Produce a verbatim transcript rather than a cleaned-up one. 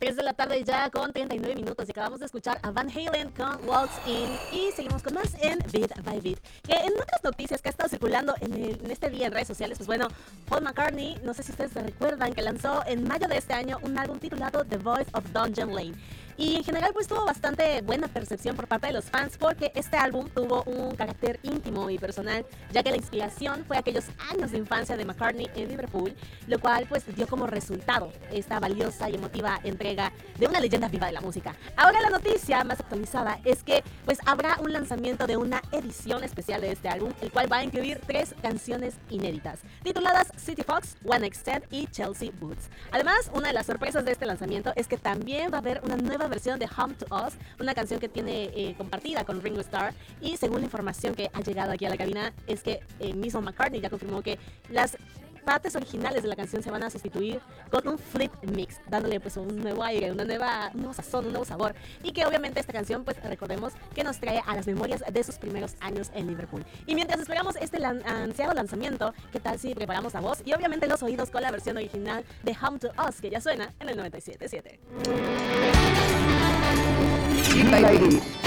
tres de la tarde ya con treinta y nueve minutos y acabamos de escuchar a Van Halen con Walks In y seguimos con más en Beat by Beat. Que en otras noticias que ha estado circulando en, el, en este día en redes sociales, pues bueno, Paul McCartney, no sé si ustedes se recuerdan, que lanzó en mayo de este año un álbum titulado The Voice of Dungeon Lane. Y en general pues tuvo bastante buena percepción por parte de los fans porque este álbum tuvo un carácter íntimo y personal, ya que la inspiración fue aquellos años de infancia de McCartney en Liverpool, lo cual pues dio como resultado esta valiosa y emotiva entrega de una leyenda viva de la música. Ahora la noticia más actualizada es que pues habrá un lanzamiento de una edición especial de este álbum, el cual va a incluir tres canciones inéditas, tituladas City Fox, One Night Stand y Chelsea Boots. Además, una de las sorpresas de este lanzamiento es que también va a haber una nueva versión de Home to Us, una canción que tiene eh, compartida con Ringo Starr, y según la información que ha llegado aquí a la cabina es que eh, mismo McCartney ya confirmó que las partes originales de la canción se van a sustituir con un flip mix, dándole pues un nuevo aire, una nueva, un nuevo sazón, un nuevo sabor, y que obviamente esta canción pues recordemos que nos trae a las memorias de sus primeros años en Liverpool. Y mientras esperamos este lan ansiado lanzamiento, ¿qué tal si preparamos la voz y obviamente los oídos con la versión original de Home to Us, que ya suena en el noventa y siete punto siete?